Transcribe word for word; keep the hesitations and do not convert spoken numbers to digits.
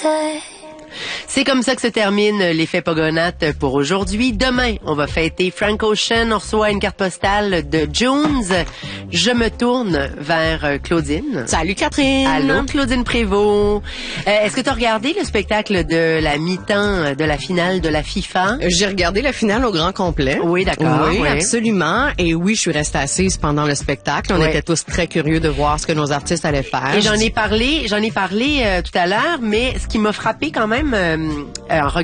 say. C'est comme ça que se termine l'effet Pogonates pour aujourd'hui. Demain, on va fêter Frank Ocean. On reçoit une carte postale de Jones. Je me tourne vers Claudine. Salut Catherine. Allô, Claudine Prévost. Euh, est-ce que tu as regardé le spectacle de la mi-temps de la finale de la FIFA? J'ai regardé la finale au grand complet. Oui, d'accord. Oui, oui. absolument. Et oui, je suis restée assise pendant le spectacle. On oui. était tous très curieux de voir ce que nos artistes allaient faire. Et j'en ai parlé, j'en ai parlé euh, tout à l'heure, mais ce qui m'a frappé quand même euh, en